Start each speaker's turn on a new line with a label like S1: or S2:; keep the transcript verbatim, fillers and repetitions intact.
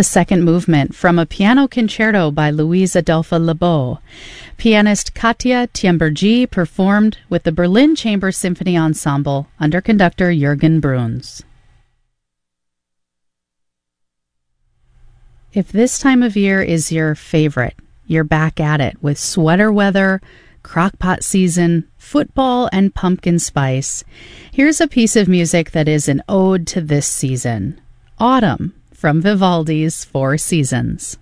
S1: the second movement from a piano concerto by Louise Adelpha Lebeau. Pianist Katja Tiembergi performed with the Berlin Chamber Symphony Ensemble under conductor Jürgen Bruns. If this time of year is your favorite, you're back at it with sweater weather, crockpot season, football, and pumpkin spice. Here's a piece of music that is an ode to this season. Autumn from Vivaldi's Four Seasons.